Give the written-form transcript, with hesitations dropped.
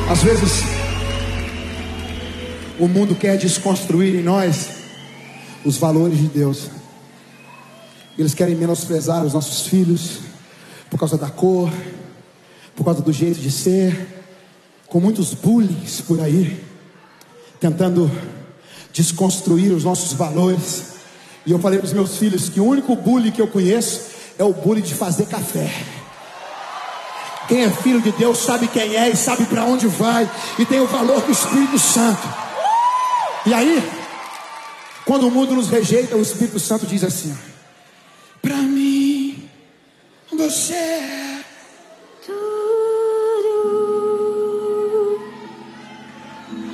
Às vezes o mundo quer desconstruir em nós os valores de Deus. Eles querem menosprezar os nossos filhos por causa da cor, por causa do jeito de ser, com muitos bullying por aí, tentando desconstruir os nossos valores. E eu falei para os meus filhos que o único bullying que eu conheço é o bullying de fazer café. Quem é filho de Deus sabe quem é e sabe para onde vai, e tem o valor do Espírito Santo. E aí, quando o mundo nos rejeita, o Espírito Santo diz assim: para mim, você é